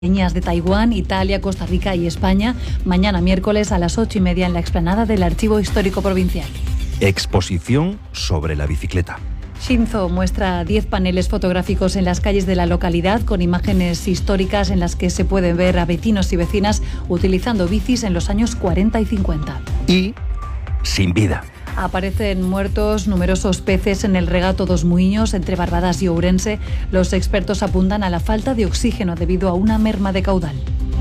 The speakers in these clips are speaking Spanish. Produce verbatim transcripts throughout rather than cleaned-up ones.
de Taiwán, Italia, Costa Rica y España, mañana miércoles a las ocho y media en la explanada del Archivo Histórico Provincial. Exposición sobre la bicicleta. Shinzo muestra diez paneles fotográficos en las calles de la localidad con imágenes históricas en las que se pueden ver a vecinos y vecinas utilizando bicis en los años cuarenta y cincuenta. Y sin vida. Aparecen muertos numerosos peces en el regato dos Muiños entre Barbadas y Ourense. Los expertos apuntan a la falta de oxígeno debido a una merma de caudal.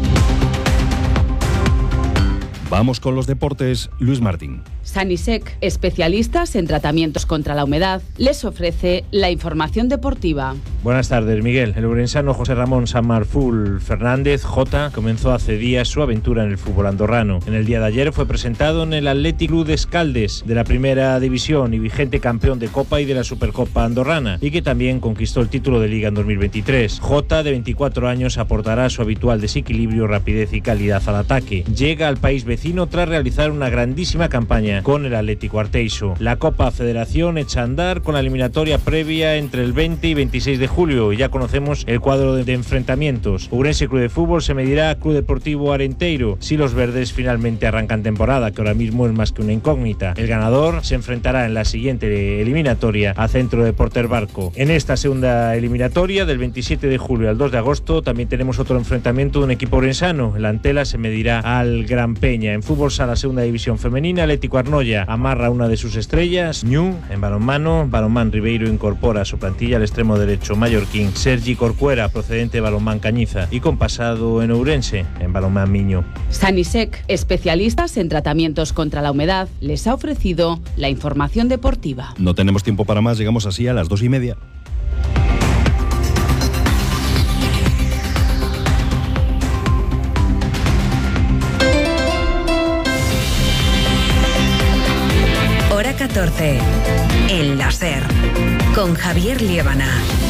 Vamos con los deportes. Luis Martín. Sanisec, especialistas en tratamientos contra la humedad, les ofrece la información deportiva. Buenas tardes, Miguel. El urensano José Ramón Samarful Fernández, Jota, comenzó hace días su aventura en el fútbol andorrano. En el día de ayer fue presentado en el Athletic Club de Escaldes, de la primera división y vigente campeón de Copa y de la Supercopa andorrana, y que también conquistó el título de Liga en dos mil veintitrés. Jota, de veinticuatro años, aportará su habitual desequilibrio, rapidez y calidad al ataque. Llega al país vecino tras realizar una grandísima campaña con el Atlético Arteixo. La Copa Federación echa a andar con la eliminatoria previa entre el veinte y veintiséis de julio y ya conocemos el cuadro de enfrentamientos. Ourense Club de Fútbol se medirá a Club Deportivo Arenteiro si los verdes finalmente arrancan temporada, que ahora mismo es más que una incógnita. El ganador se enfrentará en la siguiente eliminatoria a Centro Deportes Barco. En esta segunda eliminatoria del veintisiete de julio al dos de agosto también tenemos otro enfrentamiento de un equipo orensano. El Antela se medirá al Gran Peña. En fútbol sala segunda división femenina, Atlético Arnoia amarra una de sus estrellas. Ñu, en balonmano, Balonmán Ribeiro incorpora a su plantilla al extremo derecho mallorquín Sergi Corcuera, procedente de Balonmán Cañiza y con pasado en Ourense, en Balonmán Miño. Sanisec, especialistas en tratamientos contra la humedad, les ha ofrecido la información deportiva. No tenemos tiempo para más, llegamos así a las dos y media. Hora catorce. El láser. Con Javier Liébana.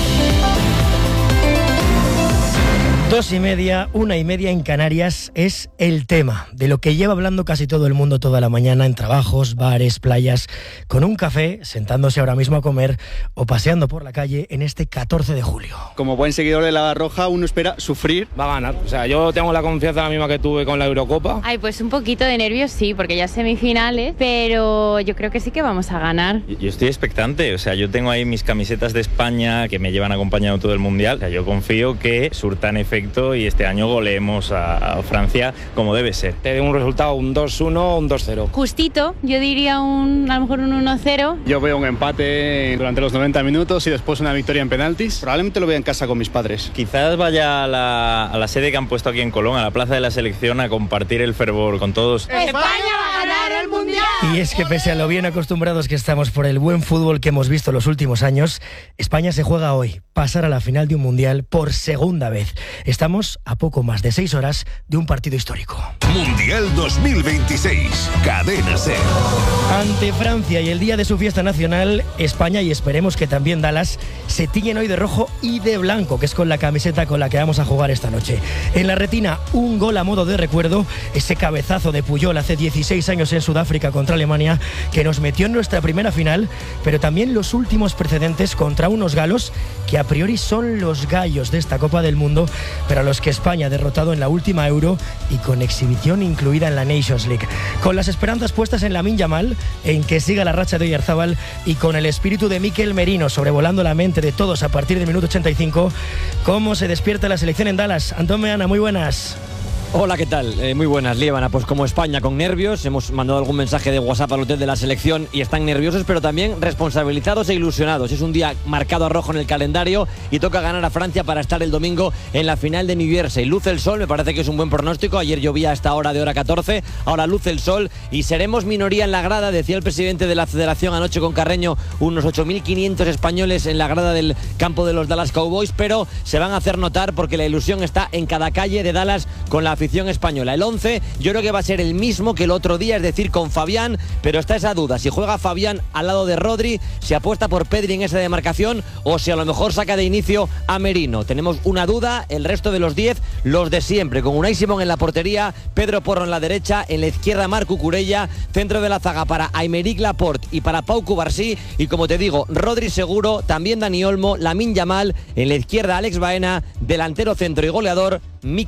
Dos y media, una y media en Canarias es el tema de lo que lleva hablando casi todo el mundo toda la mañana en trabajos, bares, playas, con un café, sentándose ahora mismo a comer o paseando por la calle en este catorce de julio. Como buen seguidor de la Roja, uno espera sufrir. Va a ganar, o sea, yo tengo la confianza la misma que tuve con la Eurocopa. Ay, pues un poquito de nervios sí, porque ya semifinales, pero yo creo que sí que vamos a ganar. Yo estoy expectante, o sea, yo tengo ahí mis camisetas de España que me llevan acompañado todo el Mundial, o sea, yo confío que surtan efecto y este año goleemos a, a Francia como debe ser. Te doy un resultado, un dos uno o un dos cero. Justito, yo diría un, a lo mejor un uno cero. Yo veo un empate durante los noventa minutos y después una victoria en penaltis. Probablemente lo vea en casa con mis padres. Quizás vaya a la, a la sede que han puesto aquí en Colón, a la Plaza de la Selección, a compartir el fervor con todos. ¡España va a ganar el Mundial! Y es que pese a lo bien acostumbrados que estamos por el buen fútbol que hemos visto los últimos años, España se juega hoy, pasar a la final de un Mundial por segunda vez. Estamos a poco más de seis horas de un partido histórico. Mundial dos mil veintiséis, Cadena SER. Ante Francia y el día de su fiesta nacional, España y esperemos que también Dallas se tiñen hoy de rojo y de blanco, que es con la camiseta con la que vamos a jugar esta noche. En la retina, un gol a modo de recuerdo, ese cabezazo de Puyol hace dieciséis años en Sudáfrica contra Alemania, que nos metió en nuestra primera final, pero también los últimos precedentes contra unos galos que a priori son los gallos de esta Copa del Mundo, pero a los que España ha derrotado en la última Euro y con exhibición incluida en la Nations League. Con las esperanzas puestas en Lamine Yamal, en que siga la racha de Oyarzabal y con el espíritu de Mikel Merino sobrevolando la mente de todos a partir del minuto ochenta y cinco, ¿cómo se despierta la selección en Dallas? Antón Meana, muy buenas. Hola, ¿qué tal? Eh, muy buenas, Liébana. Pues como España con nervios, hemos mandado algún mensaje de WhatsApp al hotel de la selección y están nerviosos, pero también responsabilizados e ilusionados. Es un día marcado a rojo en el calendario y toca ganar a Francia para estar el domingo en la final de New Jersey. Luce el sol, me parece que es un buen pronóstico. Ayer llovía a esta hora de hora catorce, ahora luce el sol y seremos minoría en la grada, decía el presidente de la federación anoche con Carreño, unos ocho mil quinientos españoles en la grada del campo de los Dallas Cowboys, pero se van a hacer notar porque la ilusión está en cada calle de Dallas con la afición española. El once yo creo que va a ser el mismo que el otro día, es decir, con Fabián, pero está esa duda, si juega Fabián al lado de Rodri, si apuesta por Pedri en esa demarcación o si a lo mejor saca de inicio a Merino. Tenemos una duda, el resto de los diez, los de siempre, con Unai Simón en la portería, Pedro Porro en la derecha, en la izquierda Marc Cucurella, centro de la zaga para Aymeric Laporte y para Pau Cubarsí, y como te digo, Rodri seguro, también Dani Olmo, Lamine Yamal, en la izquierda Alex Baena, delantero centro y goleador Mikel